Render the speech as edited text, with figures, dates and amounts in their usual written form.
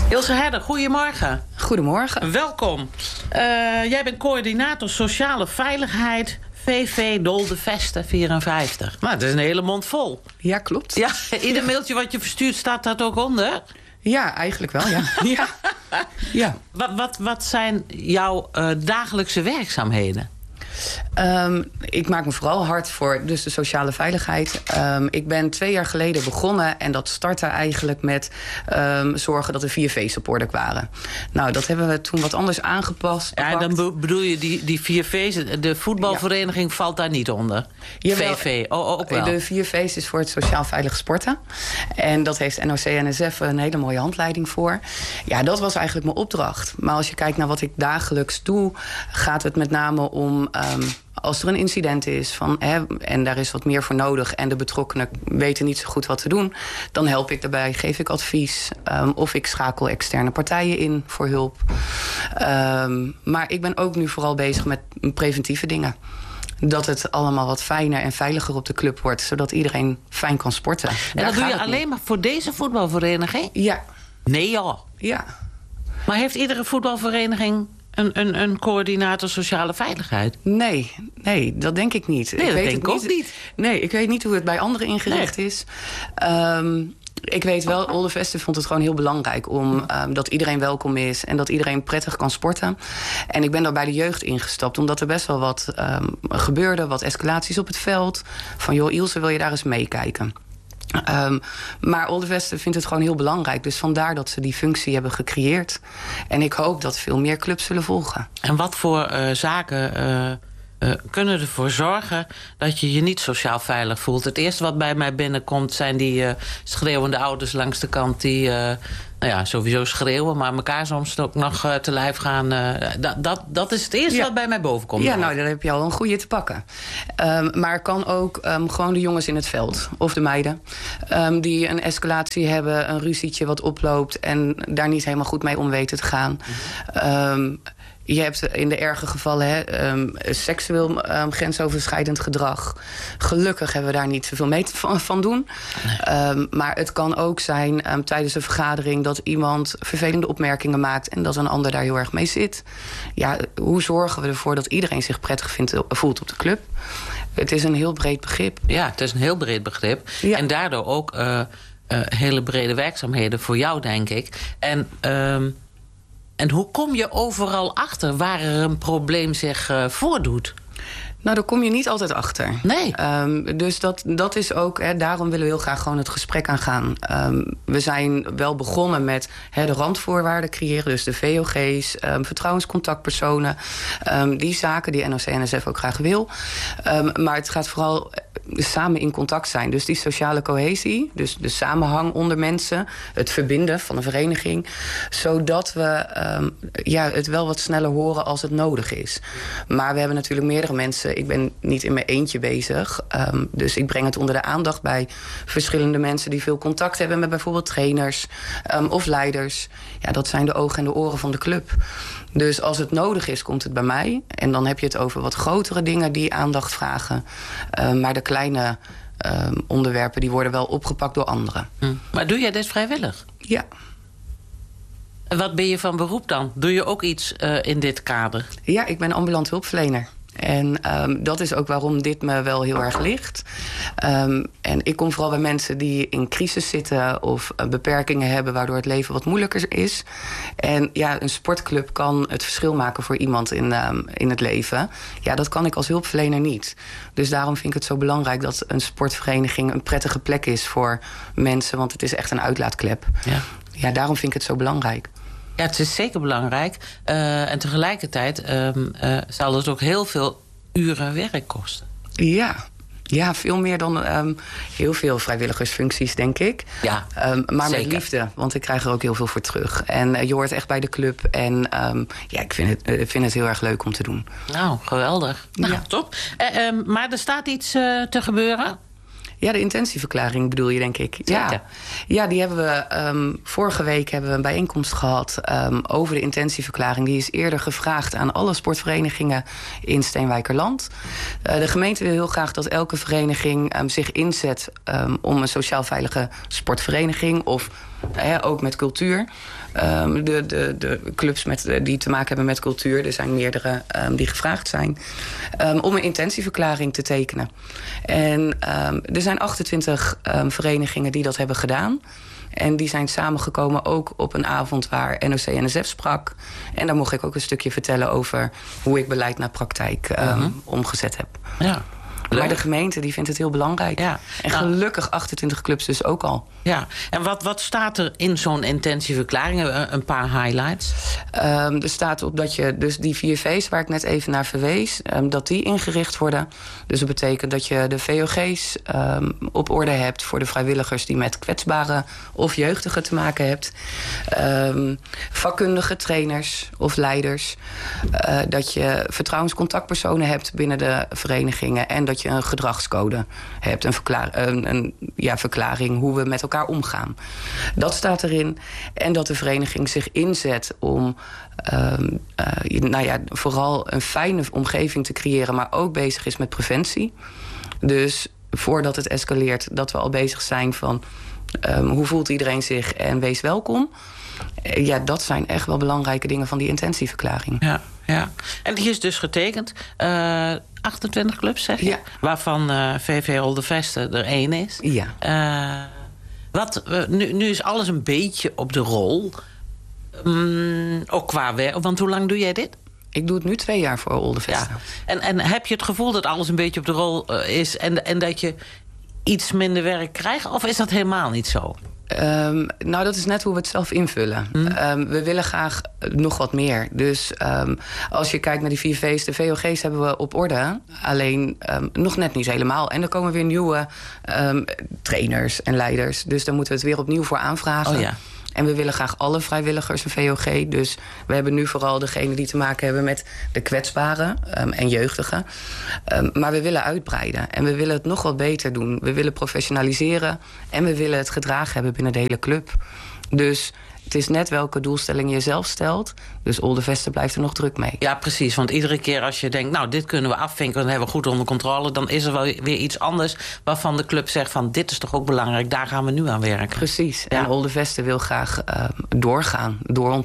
Ilse Herder, goedemorgen. Goedemorgen. Welkom. Jij bent coördinator sociale veiligheid VV Dolde Veste 54. Maar dat is een hele mond vol. Ja, klopt. Ja, ieder mailtje wat je verstuurt staat dat ook onder? Ja, eigenlijk wel, ja. Ja. Wat zijn jouw dagelijkse werkzaamheden? Ik maak me vooral hard voor dus de sociale veiligheid. Ik ben 2 jaar geleden begonnen en dat startte eigenlijk met zorgen dat er 4 V's op orde waren. Nou, dat hebben we toen wat anders aangepast. Ja, dan bedoel je die 4 V's, de voetbalvereniging valt daar niet onder? Jawel, VV, ook wel. De 4 V's is voor het sociaal veilig sporten. En dat heeft NOC-NSF een hele mooie handleiding voor. Ja, dat was eigenlijk mijn opdracht. Maar als je kijkt naar wat ik dagelijks doe, gaat het met name om als er een incident is en daar is wat meer voor nodig en de betrokkenen weten niet zo goed wat te doen, dan help ik daarbij, geef ik advies of ik schakel externe partijen in voor hulp. Maar ik ben ook nu vooral bezig met preventieve dingen. Dat het allemaal wat fijner en veiliger op de club wordt, zodat iedereen fijn kan sporten. En dat doe je alleen maar voor deze voetbalvereniging? Ja. Nee joh. Ja. Maar heeft iedere voetbalvereniging een coördinator sociale veiligheid? Nee, dat denk ik niet. Nee, dat denk ik ook niet. Nee, ik weet niet hoe het bij anderen ingericht is. Ik weet wel, Olde Veste vond het gewoon heel belangrijk om dat iedereen welkom is en dat iedereen prettig kan sporten. En ik ben daar bij de jeugd ingestapt, omdat er best wel wat gebeurde, wat escalaties op het veld. Van joh, Ilse, wil je daar eens meekijken? Maar Olde Veste vindt het gewoon heel belangrijk. Dus vandaar dat ze die functie hebben gecreëerd. En ik hoop dat veel meer clubs zullen volgen. En wat voor zaken kunnen ervoor zorgen dat je je niet sociaal veilig voelt? Het eerste wat bij mij binnenkomt zijn die schreeuwende ouders langs de kant die sowieso schreeuwen, maar elkaar soms ook nog te lijf gaan. Dat is het eerste wat bij mij boven komt. Ja, nou, daar heb je al een goeie te pakken. Maar kan ook gewoon de jongens in het veld, of de meiden, die een escalatie hebben, een ruzietje wat oploopt en daar niet helemaal goed mee om weten te gaan. Je hebt in de erge gevallen seksueel grensoverschrijdend gedrag. Gelukkig hebben we daar niet zoveel mee van doen. Nee. Maar het kan ook zijn tijdens een vergadering dat iemand vervelende opmerkingen maakt en dat een ander daar heel erg mee zit. Ja, hoe zorgen we ervoor dat iedereen zich prettig voelt op de club? Het is een heel breed begrip. Ja, het is een heel breed begrip. Ja. En daardoor ook hele brede werkzaamheden voor jou, denk ik. En hoe kom je overal achter waar er een probleem zich voordoet? Nou, daar kom je niet altijd achter. Nee. Dus dat is ook, daarom willen we heel graag gewoon het gesprek aangaan. We zijn wel begonnen met de randvoorwaarden creëren. Dus de VOG's, vertrouwenscontactpersonen. Die zaken die NOC-NSF ook graag wil. Maar het gaat vooral samen in contact zijn. Dus die sociale cohesie, dus de samenhang onder mensen, het verbinden van een vereniging, zodat we het wel wat sneller horen als het nodig is. Maar we hebben natuurlijk meerdere mensen. Ik ben niet in mijn eentje bezig. Dus ik breng het onder de aandacht bij verschillende mensen die veel contact hebben met bijvoorbeeld trainers of leiders. Ja, dat zijn de ogen en de oren van de club. Dus als het nodig is, komt het bij mij. En dan heb je het over wat grotere dingen die aandacht vragen. Maar de kleine onderwerpen die worden wel opgepakt door anderen. Maar doe jij dit vrijwillig? Ja. En wat ben je van beroep dan? Doe je ook iets in dit kader? Ja, ik ben ambulant hulpverlener. En dat is ook waarom dit me wel heel erg ligt. En ik kom vooral bij mensen die in crisis zitten of beperkingen hebben waardoor het leven wat moeilijker is. En ja, een sportclub kan het verschil maken voor iemand in het leven. Ja, dat kan ik als hulpverlener niet. Dus daarom vind ik het zo belangrijk dat een sportvereniging een prettige plek is voor mensen. Want het is echt een uitlaatklep. Ja, daarom vind ik het zo belangrijk. Ja, het is zeker belangrijk. En tegelijkertijd zal het ook heel veel uren werk kosten. Ja, veel meer dan heel veel vrijwilligersfuncties, denk ik. Ja, maar zeker. Met liefde, want ik krijg er ook heel veel voor terug. En je hoort echt bij de club. En ik vind het heel erg leuk om te doen. Nou, geweldig. Nou, top. Maar er staat iets te gebeuren? Ja, de intentieverklaring bedoel je, denk ik. Ja, die hebben we vorige week hebben we een bijeenkomst gehad over de intentieverklaring. Die is eerder gevraagd aan alle sportverenigingen in Steenwijkerland. De gemeente wil heel graag dat elke vereniging zich inzet om een sociaal veilige sportvereniging of Ook met cultuur. De clubs die te maken hebben met cultuur. Er zijn meerdere die gevraagd zijn. Om een intentieverklaring te tekenen. En er zijn 28 verenigingen die dat hebben gedaan. En die zijn samengekomen ook op een avond waar NOC-NSF sprak. En daar mocht ik ook een stukje vertellen over hoe ik beleid naar praktijk omgezet heb. Ja. Maar de gemeente die vindt het heel belangrijk. Ja. En gelukkig 28 clubs dus ook al. Ja, en wat staat er in zo'n intentieverklaring? Een paar highlights. Er staat op dat je dus die 4 V's waar ik net even naar verwees, dat die ingericht worden. Dus dat betekent dat je de VOG's op orde hebt voor de vrijwilligers die met kwetsbaren of jeugdigen te maken hebt. Vakkundige trainers of leiders. Dat je vertrouwenscontactpersonen hebt binnen de verenigingen. En dat je een gedragscode hebt. Een verklaring hoe we met elkaar omgaan. Dat staat erin. En dat de vereniging zich inzet om vooral een fijne omgeving te creëren, maar ook bezig is met preventie. Dus voordat het escaleert, dat we al bezig zijn van hoe voelt iedereen zich en wees welkom. Dat zijn echt wel belangrijke dingen van die intentieverklaring. Ja. En die is dus getekend. 28 clubs, zeg je? Ja. Waarvan VV Oldeveste er 1 is. Ja. Nu is alles een beetje op de rol. Ook qua werk. Want hoe lang doe jij dit? Ik doe het nu 2 jaar voor Oldeveste. Ja. En heb je het gevoel dat alles een beetje op de rol is en dat je iets minder werk krijgt? Of is dat helemaal niet zo? Dat is net hoe we het zelf invullen. We willen graag nog wat meer. Dus als je kijkt naar die 4 V's, de VOG's hebben we op orde. Alleen nog net niet helemaal. En er komen weer nieuwe trainers en leiders. Dus daar moeten we het weer opnieuw voor aanvragen. Oh ja. En we willen graag alle vrijwilligers een VOG. Dus we hebben nu vooral degenen die te maken hebben met de kwetsbaren en jeugdigen. Maar we willen uitbreiden. En we willen het nog wat beter doen. We willen professionaliseren. En we willen het gedragen hebben binnen de hele club. Dus het is net welke doelstelling je zelf stelt. Dus Oldeveste blijft er nog druk mee. Ja, precies. Want iedere keer als je denkt, nou, dit kunnen we afvinken, dan hebben we goed onder controle, dan is er wel weer iets anders waarvan de club zegt van, dit is toch ook belangrijk, daar gaan we nu aan werken. Precies. Ja. En Oldeveste wil graag doorontwikkelen.